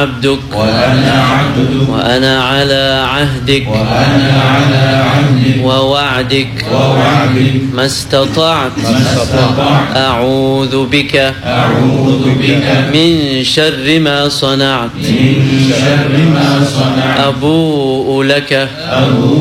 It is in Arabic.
عبدك وأنا على عهدك ووعدك ما استطعت أعوذ بك من شر ما صنعت أبوء لك